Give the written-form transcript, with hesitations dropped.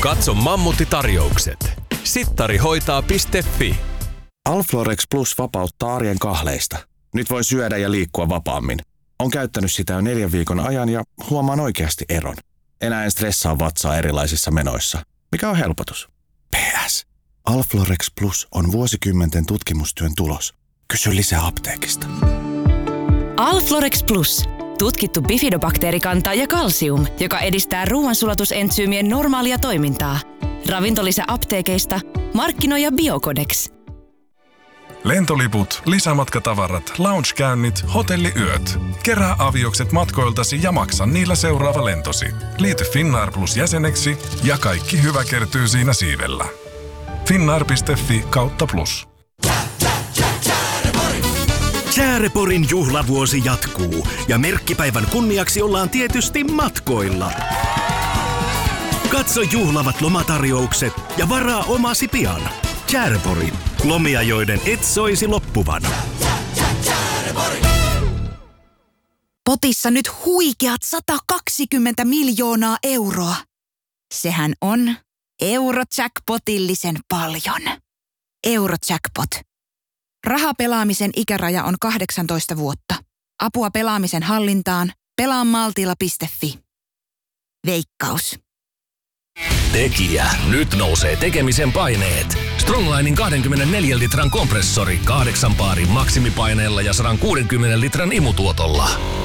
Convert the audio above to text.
Katso mammuttitarjoukset. Sittarihoitaa.fi. Alflorex Plus vapauttaa arjen kahleista. Nyt voi syödä ja liikkua vapaammin. On käyttänyt sitä jo 4 viikon ajan ja huomaan oikeasti eron. Enää en stressaa vatsaa erilaisissa menoissa, mikä on helpotus. PS. Alflorex Plus on vuosikymmenten tutkimustyön tulos. Kysy lisää apteekista. Alflorex Plus. Tutkittu bifidobakteerikanta ja kalsium, joka edistää ruoansulatusentsyymien normaalia toimintaa. Ravintolisä apteekeista. Markkinoija Biocodex. Lentoliput, lisämatkatavarat, loungekäynnit, hotelliyöt. Kerää aviokset matkoiltasi ja maksa niillä seuraava lentosi. Liity Finnair Plus jäseneksi ja kaikki hyvä kertyy siinä siivellä. Finnair.fi/plus. Kääreporin juhlavuosi jatkuu ja merkkipäivän kunniaksi ollaan tietysti matkoilla. Katso juhlavat lomatarjoukset ja varaa omasi pian. Käärepori. Lomia, joiden et soisi loppuvan. Potissa nyt huikeat 120 miljoonaa euroa. Sehän on Eurojackpotillisen paljon. Eurojackpot. Rahapelaamisen ikäraja on 18 vuotta. Apua pelaamisen hallintaan. Pelaamaltilla.fi. Veikkaus. Tekijä. Nyt nousee tekemisen paineet. Stronglinin 24 litran kompressori 8 baarin maksimipaineella ja 160 litran imutuotolla.